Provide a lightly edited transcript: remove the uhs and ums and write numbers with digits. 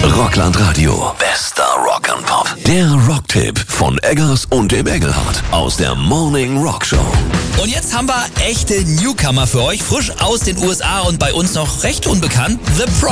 Rockland Radio. Bester Rock and Pop. Der Rocktipp von Eggers und dem Engelhardt aus der Morning Rock Show. Und jetzt haben wir echte Newcomer für euch, frisch aus den USA und bei uns noch recht unbekannt, The Pro.